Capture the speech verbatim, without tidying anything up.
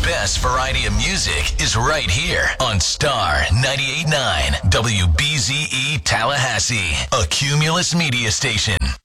best variety of music is right here on Star ninety-eight point nine W B Z E Tallahassee, a Cumulus media station.